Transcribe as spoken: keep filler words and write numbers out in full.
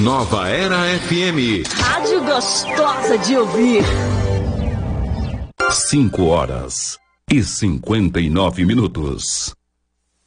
Nova Era F M. Rádio gostosa de ouvir. Cinco horas e cinquenta e nove minutos.